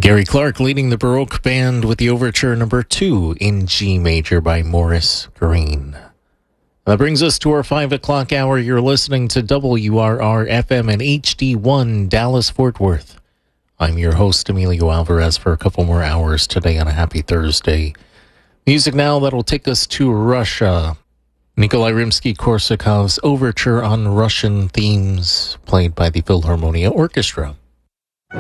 Gary Clark leading the Baroque Band with the Overture number 2 in G major by Maurice Greene. That brings us to our 5 o'clock hour. You're listening to WRR-FM and HD1 Dallas-Fort Worth. I'm your host, Emilio Alvarez, for a couple more hours today on a happy Thursday. Music now that'll take us to Russia. Nikolai Rimsky-Korsakov's Overture on Russian Themes, played by the Philharmonia Orchestra.